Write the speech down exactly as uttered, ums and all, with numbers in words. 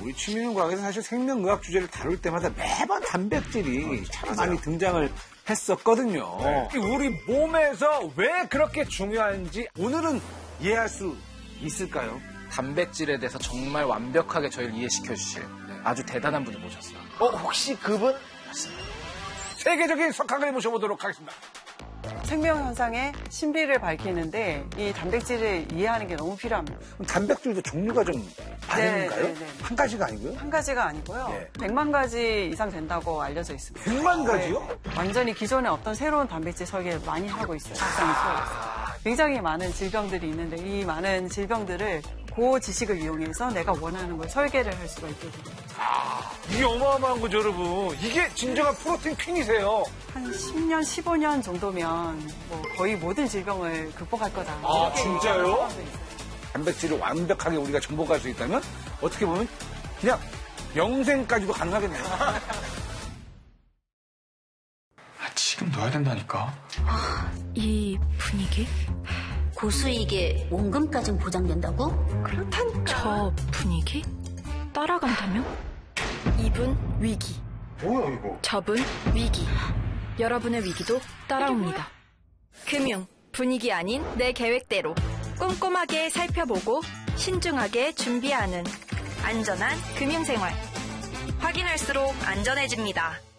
우리 취미는과학에서 사실 생명의학 주제를 다룰 때마다 매번 단백질이 참 많이 등장을 했었거든요. 네. 우리 몸에서 왜 그렇게 중요한지 오늘은 이해할 수 있을까요? 단백질에 대해서 정말 완벽하게 저희를 이해시켜 주실 아주 대단한 분을 모셨어요. 어, 혹시 그분? 세계적인 석학을 모셔보도록 하겠습니다. 생명현상의 신비를 밝히는데 이 단백질을 이해하는 게 너무 필요합니다. 그럼 단백질도 종류가 좀 많은가요? 네, 네, 네. 한 가지가 아니고요? 한 가지가 아니고요. 네. 백만 가지 이상 된다고 알려져 있습니다. 백만 가지요? 네. 완전히 기존에 어떤 새로운 단백질 설계를 많이 하고 있어요. 박사님 수업에서. 굉장히 많은 질병들이 있는데 이 많은 질병들을 그 지식을 이용해서 내가 원하는 걸 설계를 할 수가 있게 됩니다. 아, 이게 어마어마한 거죠, 여러분. 이게 진정한 프로틴 퀸이세요. 한 십 년, 십오 년 정도면 뭐 거의 모든 질병을 극복할 거다. 아, 진짜요? 단백질을 완벽하게 우리가 정복할 수 있다면 어떻게 보면 그냥 영생까지도 가능하겠네요. 아, 지금 넣어야 된다니까. 아, 이 분위기? 고수익에 원금까진 보장된다고? 그렇다니까. 저 분위기? 따라간다면? 이분 위기. 뭐야 이거? 저분 위기. 여러분의 위기도 따라옵니다. 금융, 분위기 아닌 내 계획대로 꼼꼼하게 살펴보고 신중하게 준비하는 안전한 금융생활. 확인할수록 안전해집니다.